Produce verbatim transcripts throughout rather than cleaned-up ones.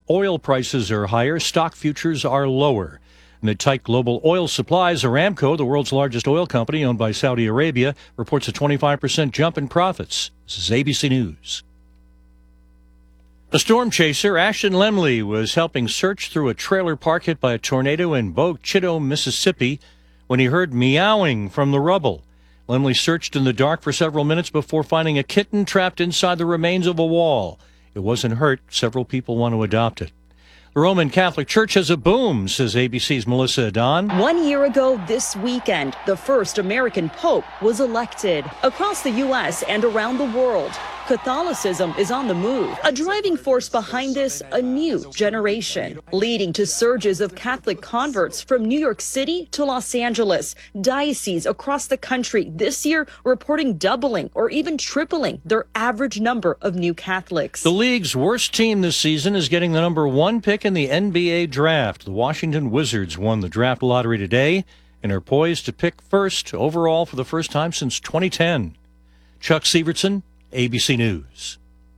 oil prices are higher, stock futures are lower. Amid tight global oil supplies, Aramco, the world's largest oil company owned by Saudi Arabia, reports a twenty-five percent jump in profits. This is A B C News. A storm chaser, Ashton Lemley, was helping search through a trailer park hit by a tornado in Bogue Chitto, Mississippi, when he heard meowing from the rubble. Lemley searched in the dark for several minutes before finding a kitten trapped inside the remains of a wall. It wasn't hurt. Several people want to adopt it. The Roman Catholic Church has a boom, says A B C's Melissa Adon. One year ago this weekend, the first American pope was elected. Across the U S and around the world, Catholicism is on the move. A driving force behind this, a new generation, leading to surges of Catholic converts from New York City to Los Angeles. Dioceses across the country this year reporting doubling or even tripling their average number of new Catholics. The league's worst team this season is getting the number one pick in the N B A draft. The Washington Wizards won the draft lottery today and are poised to pick first overall for the first time since twenty ten. Chuck Severson, A B C News.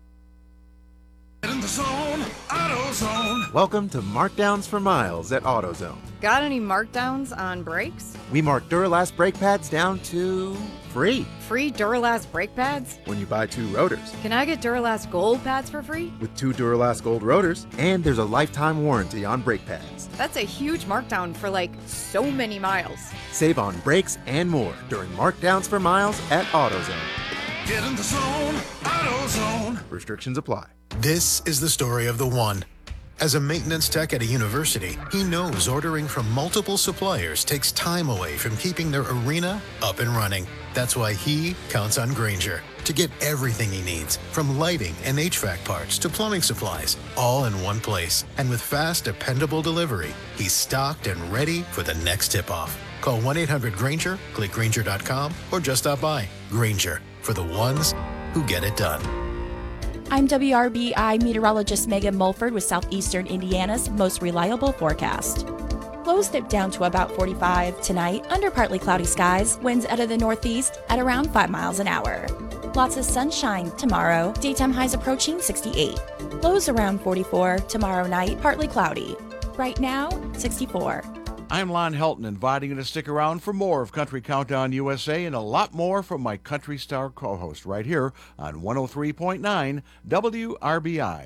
In the zone, AutoZone. Welcome to Markdowns for Miles at AutoZone. Got any markdowns on brakes? We mark Duralast brake pads down to free Free Duralast brake pads? when you buy two rotors. Can I get Duralast Gold pads for free? With two Duralast Gold rotors, and there's a lifetime warranty on brake pads. That's a huge markdown for like so many miles. Save on brakes and more during Markdowns for Miles at AutoZone. Get in the zone, AutoZone. Restrictions apply. This is the story of the one. As a maintenance tech at a university, he knows ordering from multiple suppliers takes time away from keeping their arena up and running. That's why he counts on Grainger to get everything he needs, from lighting and H V A C parts to plumbing supplies, all in one place. And with fast, dependable delivery, he's stocked and ready for the next tip-off. Call one eight hundred Grainger, click Grainger dot com, or just stop by. Grainger, for the ones who get it done. I'm W R B I meteorologist Megan Mulford with Southeastern Indiana's most reliable forecast. Lows dip down to about forty-five tonight under partly cloudy skies, winds out of the northeast at around five miles an hour. Lots of sunshine tomorrow, daytime highs approaching sixty-eight. Lows around forty-four tomorrow night, partly cloudy. Right now, sixty-four. I'm Lon Helton, inviting you to stick around for more of Country Countdown U S A and a lot more from my Country Star co-host right here on one oh three point nine W R B I.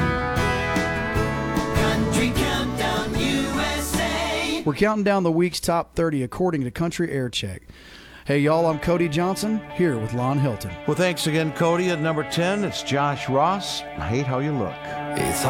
Country Countdown U S A. We're counting down the week's top thirty according to Country Air Check. Hey y'all, I'm Cody Johnson, here with Lon Hilton. Well, thanks again, Cody. At number ten, it's Josh Ross. I Hate How You Look. It's